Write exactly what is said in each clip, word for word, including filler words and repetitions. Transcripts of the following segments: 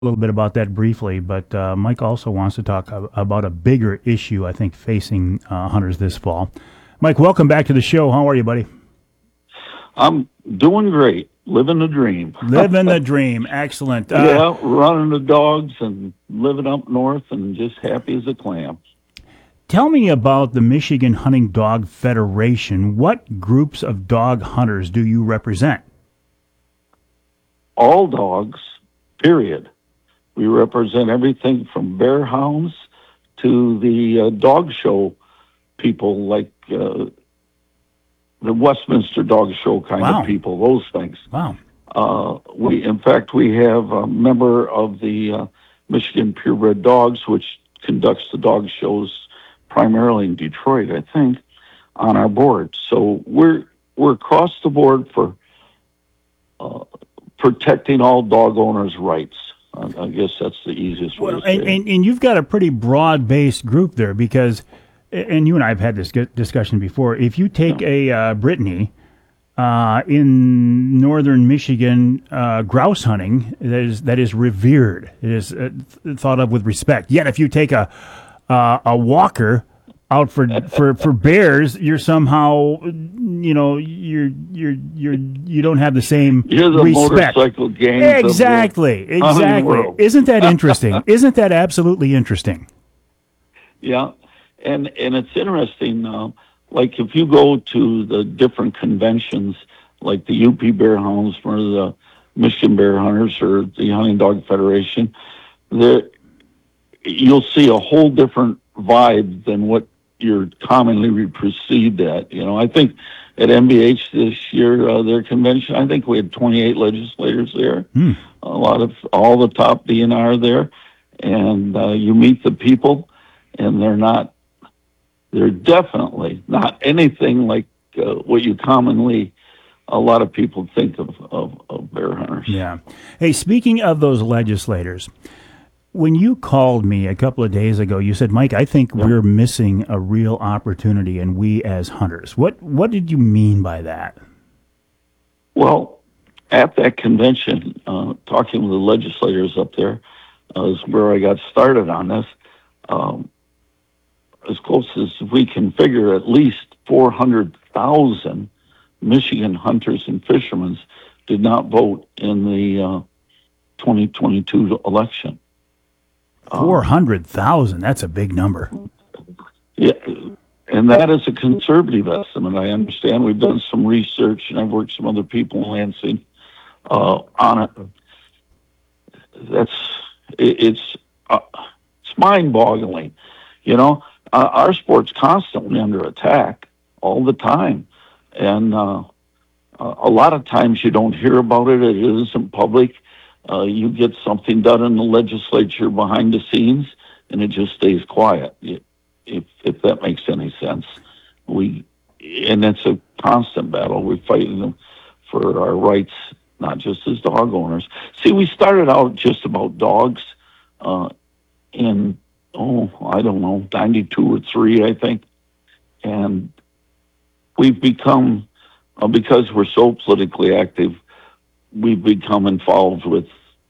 A little bit about that briefly, but uh, Mike also wants to talk a- about a bigger issue, I think, facing uh, hunters this fall. Mike, welcome back to the show. How are you, buddy? I'm doing great, living the dream. Living the dream. Excellent. Uh, Yeah, running the dogs and living up north and just happy as a clam. tell me about the Michigan Hunting Dog Federation. What groups of dog hunters do you represent? All dogs, period. We represent everything from bear hounds to the uh, dog show people like uh, the Westminster Dog Show kind Wow. of people, those things. Wow. Uh, we, in fact, we have a member of the uh, Michigan Purebred Dogs, which conducts the dog shows primarily in Detroit, I think, on our board. So we're we're across the board for uh, protecting all dog owners' rights. I, I guess that's the easiest way Well, to say and, it. and, and you've got a pretty broad-based group there because, and you and I have had this good discussion before. If you take a uh, Brittany uh, in northern Michigan, uh, grouse hunting that is that is revered, it is uh, th- thought of with respect. Yet, if you take a uh, a Walker out for for for bears, you're somehow, you know, you're you're you're you don't have the same You're the respect. motorcycle gangs Exactly, of the hunting exactly. world. Isn't that interesting? Isn't that absolutely interesting? Yeah, and and it's interesting. Uh, like if you go to the different conventions, like the U P Bear Hounds or the Michigan Bear Hunters or the Hunting Dog Federation, there you'll see a whole different vibe than what you're commonly perceived at. You know, I think at M B H this year, uh, their convention, I think we had twenty-eight legislators there. Hmm. A lot of all the top D N R there, and uh, you meet the people, and they're not. They're definitely not anything like uh, what you commonly, a lot of people think of, of, of bear hunters. Yeah. Hey, speaking of those legislators, when you called me a couple of days ago, you said, "Mike, I think Yeah. we're missing a real opportunity, and we as hunters." What What did you mean by that? Well, at that convention, uh, talking with the legislators up there, uh, is where I got started on this. Um, as close as we can figure, at least four hundred thousand Michigan hunters and fishermen did not vote in the uh, twenty twenty-two election. Four hundred thousand. That's a big number. Yeah, and that is a conservative estimate. I understand. We've done some research, and I've worked with some other people in Lansing uh, on it. That's it, it's uh, it's mind-boggling. You know, uh, our sport's constantly under attack all the time, and uh, a lot of times you don't hear about it. It isn't public. Uh, you get something done in the legislature behind the scenes, and it just stays quiet. If if that makes any sense, we and it's a constant battle. We're fighting for our rights, not just as dog owners. See, we started out just about dogs uh, in oh I don't know ninety-two or three, I think, and we've become uh, because we're so politically active. We've become involved with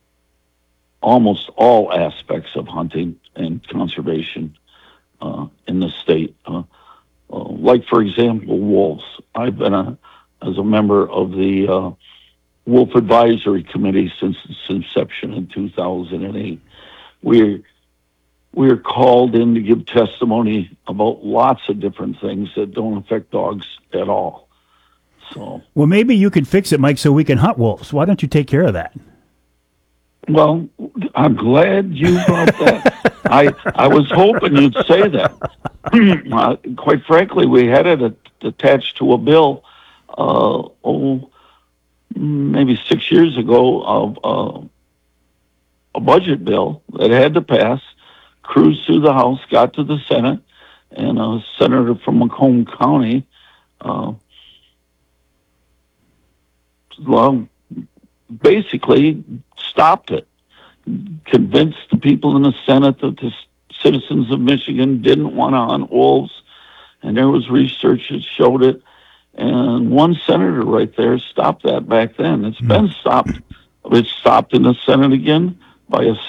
almost all aspects of hunting and conservation uh, in the state. Uh, uh, like, for example, wolves. I've been a, as a member of the uh, Wolf Advisory Committee since its inception in two thousand eight. We're, we're called in to give testimony about lots of different things that don't affect dogs at all. So, Well, maybe you could fix it, Mike, so we can hunt wolves. Why don't you take care of that? well, I'm glad you brought that. I I was hoping you'd say that. uh, quite frankly, we had it at, attached to a bill, uh, oh, maybe six years ago, of uh, a budget bill that had to pass, cruised through the House, got to the Senate, and a senator from Macomb County, uh, well, basically stopped it, convinced the people in the Senate that the citizens of Michigan didn't want to hunt wolves, and there was research that showed it. And one senator right there stopped that back then. It's been stopped. It's stopped in the Senate again by a